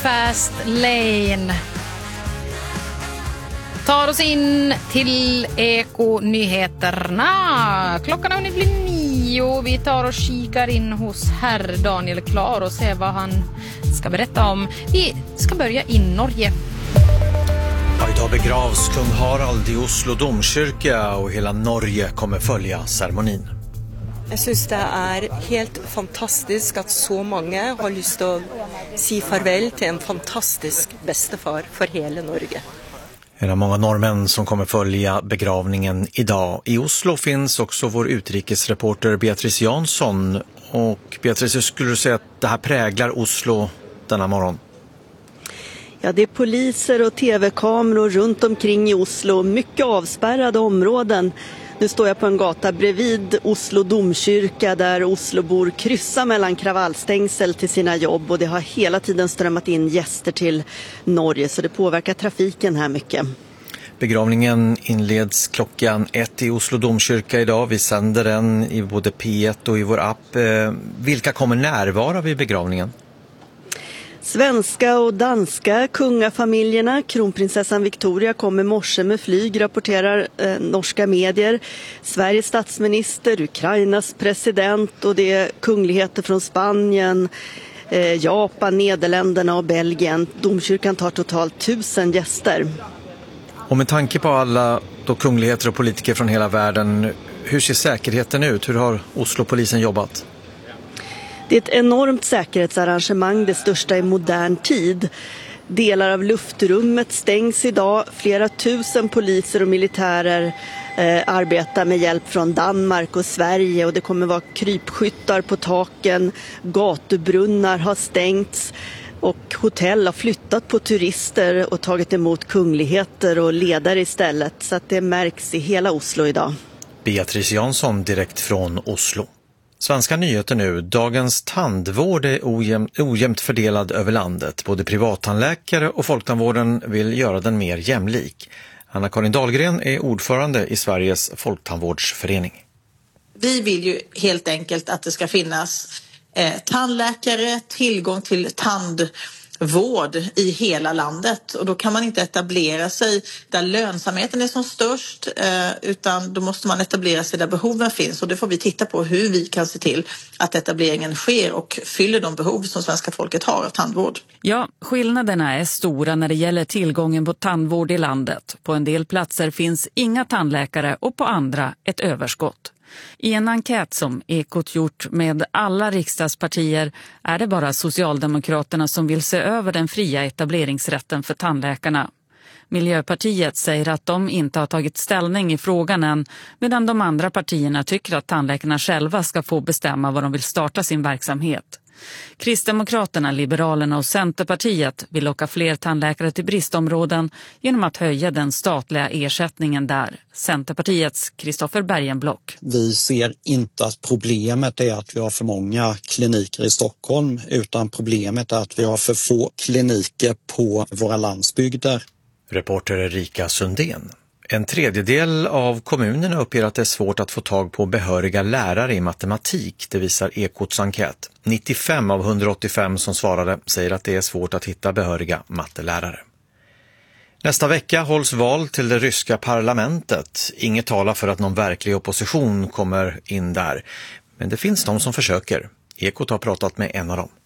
Fast Lane tar oss in till Eko-nyheterna. Klockan har hunnit bli 9. Vi tar och kikar in hos herr Daniel Klar och ser vad han ska berätta om. Vi ska börja i Norge. Idag begravs kung Harald i Oslo domkyrka och hela Norge kommer följa ceremonin. Jag syns det är helt fantastiskt att så många har lust att säga farväl till en fantastisk bestefar för hela Norge. Det är många norrmän som kommer följa begravningen idag. I Oslo finns också vår utrikesreporter Beatrice Jansson. Och Beatrice, hur skulle du säga att det här präglar Oslo denna morgon? Ja, det är poliser och tv-kameror runt omkring i Oslo. Mycket avspärrade områden. Nu står jag på en gata bredvid Oslo domkyrka där Oslobor kryssar mellan kravallstängsel till sina jobb. Och det har hela tiden strömmat in gäster till Norge så det påverkar trafiken här mycket. Begravningen inleds klockan 1 i Oslo domkyrka idag. Vi sänder den i både P1 och i vår app. Vilka kommer närvara vid begravningen? Svenska och danska kungafamiljerna, kronprinsessan Victoria kom i morse med flyg, rapporterar norska medier. Sveriges statsminister, Ukrainas president och det är kungligheter från Spanien, Japan, Nederländerna och Belgien. Domkyrkan tar totalt 1000 gäster. Och med tanke på alla då kungligheter och politiker från hela världen, hur ser säkerheten ut? Hur har Oslo-polisen jobbat? Det är ett enormt säkerhetsarrangemang, det största i modern tid. Delar av luftrummet stängs idag. Flera tusen poliser och militärer arbetar med hjälp från Danmark och Sverige. Och det kommer vara krypskyttar på taken. Gatubrunnar har stängts. Och hotell har flyttat på turister och tagit emot kungligheter och ledare istället. Så att det märks i hela Oslo idag. Beatrice Jansson direkt från Oslo. Svenska nyheter nu. Dagens tandvård är ojämnt fördelad över landet. Både privattandläkare och folktandvården vill göra den mer jämlik. Anna-Karin Dahlgren är ordförande i Sveriges folktandvårdsförening. Vi vill ju helt enkelt att det ska finnas tandläkare, tillgång till tandvård i hela landet. Och då kan man inte etablera sig där lönsamheten är som störst, utan då måste man etablera sig där behoven finns. Och det får vi titta på hur vi kan se till att etableringen sker och fyller de behov som svenska folket har av tandvård. Ja, skillnaderna är stora när det gäller tillgången på tandvård i landet. På en del platser finns inga tandläkare och på andra ett överskott. I en enkät som Ekot gjort med alla riksdagspartier är det bara Socialdemokraterna som vill se över den fria etableringsrätten för tandläkarna. Miljöpartiet säger att de inte har tagit ställning i frågan än, medan de andra partierna tycker att tandläkarna själva ska få bestämma var de vill starta sin verksamhet. Kristdemokraterna, Liberalerna och Centerpartiet vill locka fler tandläkare till bristområden genom att höja den statliga ersättningen där. Centerpartiets Kristoffer Bergenblock. Vi ser inte att problemet är att vi har för många kliniker i Stockholm, utan problemet är att vi har för få kliniker på våra landsbygder. Reporter Erika Sundén. En tredjedel av kommunerna uppger att det är svårt att få tag på behöriga lärare i matematik, det visar Ekots enkät. 95 av 185 som svarade säger att det är svårt att hitta behöriga mattelärare. Nästa vecka hålls val till det ryska parlamentet. Inget talar för att någon verklig opposition kommer in där. Men det finns de som försöker. Ekot har pratat med en av dem.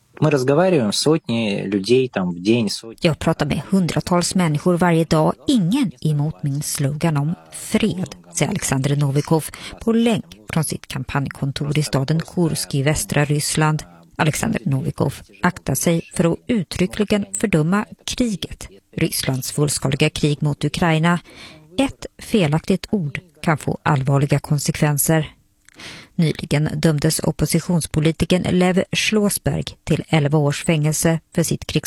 Jag pratar med hundratals människor varje dag. Ingen emot min slogan om fred, säger Alexander Novikov på länk från sitt kampanjkontor i staden Kursk i västra Ryssland. Alexander Novikov aktar sig för att uttryckligen fördöma kriget. Rysslands fullskaliga krig mot Ukraina. Ett felaktigt ord kan få allvarliga konsekvenser. Nyligen dömdes oppositionspolitikern Lev Schlossberg till 11 års fängelse för sitt